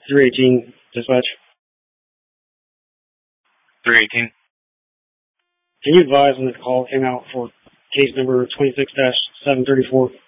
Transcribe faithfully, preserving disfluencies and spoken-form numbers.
three eighteen, dispatch. three eighteen. Can you advise when the call came out for case number twenty-six dash seven thirty-four?